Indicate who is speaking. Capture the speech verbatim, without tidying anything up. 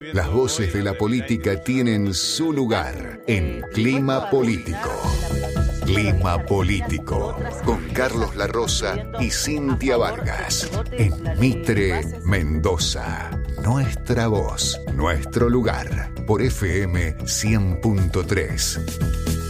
Speaker 1: Las voces de la política tienen su lugar en Clima Político. Clima Político, con Carlos La Rosa y Cintia Vargas, en Mitre, Mendoza. Nuestra voz, nuestro lugar, por F M cien punto tres.